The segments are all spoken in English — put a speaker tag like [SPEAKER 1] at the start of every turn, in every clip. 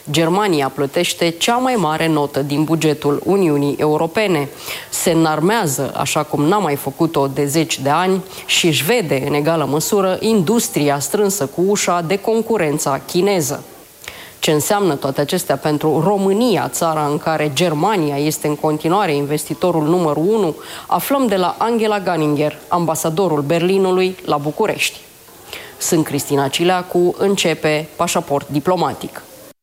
[SPEAKER 1] Germania plătește cea mai mare notă din bugetul Uniunii Europene. Se înarmează așa cum n-a mai făcut-o de 10 de ani și își vede în egală măsură industria strânsă cu ușa de concurența chineză. Ce înseamnă toate acestea pentru România, țara în care Germania este în continuare investitorul numărul 1, aflăm de la Angela Ganninger, ambasadorul Berlinului la București. Sunt Cristina Cileacu, începe Pașaport Diplomatic.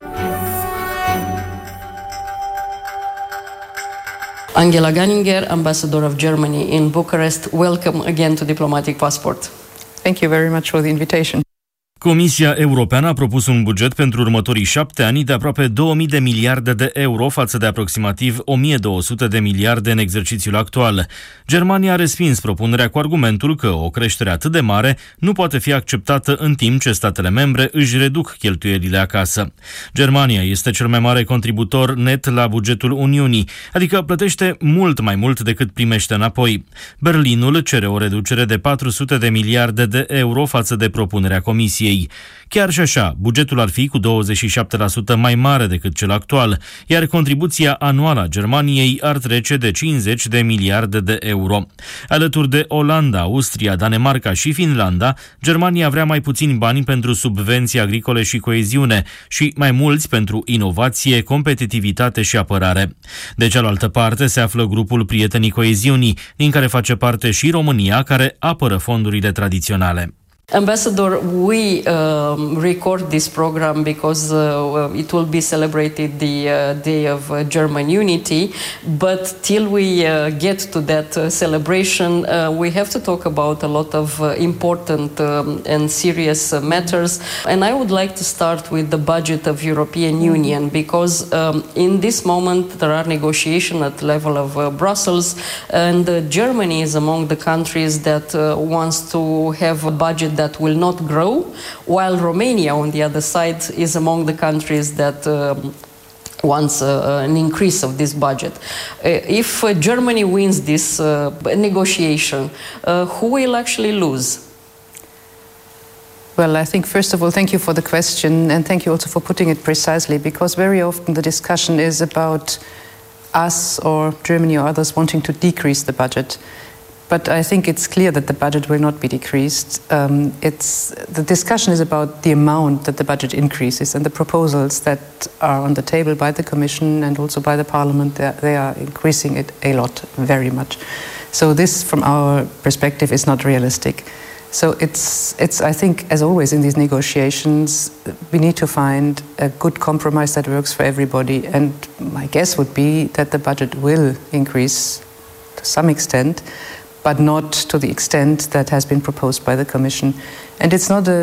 [SPEAKER 1] Angela Ganninger, Ambassador of Germany in Bucharest, welcome again to Diplomatic Passport.
[SPEAKER 2] Thank you very much for the invitation.
[SPEAKER 3] Comisia Europeană a propus un buget pentru următorii 7 ani de aproape 2000 de miliarde de euro față de aproximativ 1200 de miliarde în exercițiul actual. Germania a respins propunerea cu argumentul că o creștere atât de mare nu poate fi acceptată în timp ce statele membre își reduc cheltuielile acasă. Germania este cel mai mare contributor net la bugetul Uniunii, adică plătește mult mai mult decât primește înapoi. Berlinul cere o reducere de 400 de miliarde de euro față de propunerea Comisiei. Chiar și așa, bugetul ar fi cu 27% mai mare decât cel actual, iar contribuția anuală a Germaniei ar trece de 50 de miliarde de euro. Alături de Olanda, Austria, Danemarca și Finlanda, Germania vrea mai puțini bani pentru subvenții agricole și coeziune și mai mulți pentru inovație, competitivitate și apărare. De cealaltă parte se află grupul Prietenii Coeziunii, din care face parte și România, care apără fondurile tradiționale.
[SPEAKER 1] Ambassador, we record this program because it will be celebrated the Day of German Unity, but till we get to that celebration, we have to talk about a lot of important and serious matters. And I would like to start with the budget of European Union, because in this moment there are negotiations at level of Brussels, and Germany is among the countries that wants to have a budget that will not grow, while Romania, on the other side, is among the countries that wants an increase of this budget. If Germany wins this negotiation, who will actually lose?
[SPEAKER 2] Well, I think, first of all, thank you for the question, and thank you also for putting it precisely, because very often the discussion is about us or Germany or others wanting to decrease the budget. But I think it's clear that the budget will not be decreased. The discussion is about the amount that the budget increases, and the proposals that are on the table by the Commission and also by the Parliament, they are increasing it a lot, very much. So this, from our perspective, is not realistic. So it's I think, as always in these negotiations, we need to find a good compromise that works for everybody. And my guess would be that the budget will increase to some extent, but not to the extent that has been proposed by the Commission. And it's not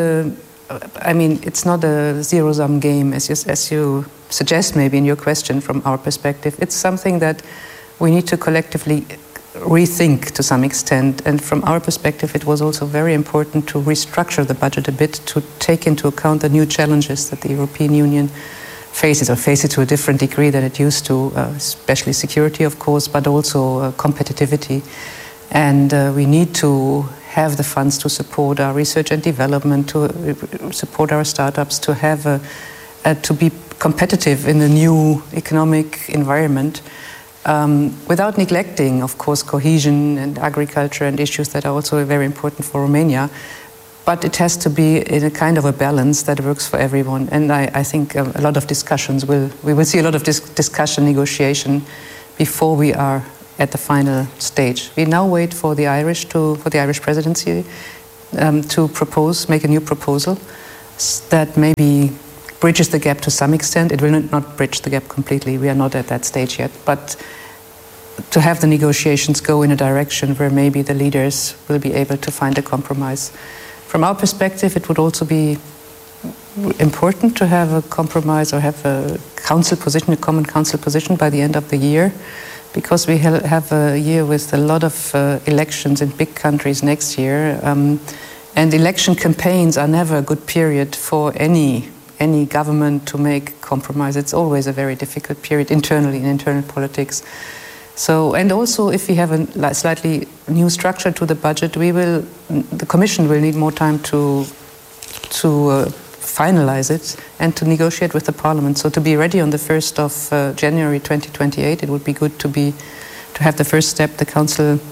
[SPEAKER 2] a zero-sum game, as you suggest maybe in your question from our perspective. It's something that we need to collectively rethink to some extent. And from our perspective, it was also very important to restructure the budget a bit to take into account the new challenges that the European Union faces, or face it to a different degree than it used to, especially security, of course, but also competitivity. And we need to have the funds to support our research and development, to support our startups, to have to be competitive in the new economic environment, without neglecting, of course, cohesion and agriculture and issues that are also very important for Romania. But it has to be in a kind of a balance that works for everyone. And I think a lot of discussions we will see a lot of discussion, negotiation before we are at the final stage. We now wait for the Irish presidency to make a new proposal that maybe bridges the gap to some extent. It will not bridge the gap completely. We are not at that stage yet. But to have the negotiations go in a direction where maybe the leaders will be able to find a compromise. From our perspective, it would also be important to have a compromise or have a common council position by the end of the year, because we have a year with a lot of elections in big countries next year, and election campaigns are never a good period for any government to make compromise. It's always a very difficult period internally in internal politics. So, and also if we have a slightly new structure to the budget, the Commission will need more time to finalize it and to negotiate with the Parliament. So to be ready on the 1st of January 2028, it would be good to have the first step, the Council,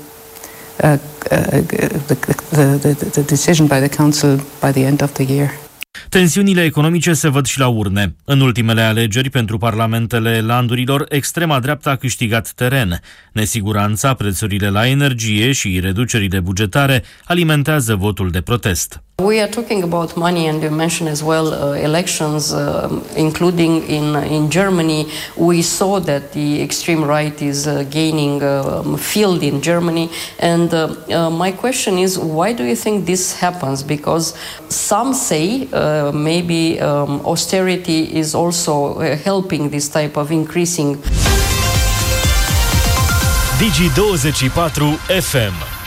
[SPEAKER 2] the decision by the Council by the end of the year.
[SPEAKER 3] Tensiunile economice se văd și la urne. În ultimele alegeri pentru parlamentele landurilor, extrema dreaptă a câștigat teren. Nesiguranța, prețurile la energie și reducerile bugetare alimentează votul de protest.
[SPEAKER 1] We are talking about money, and you mentioned as well elections, including in Germany. We saw that the extreme right is gaining field in Germany, and my question is, why do you think this happens? Because some say maybe austerity is also helping this type of increasing.
[SPEAKER 4] Digi24 FM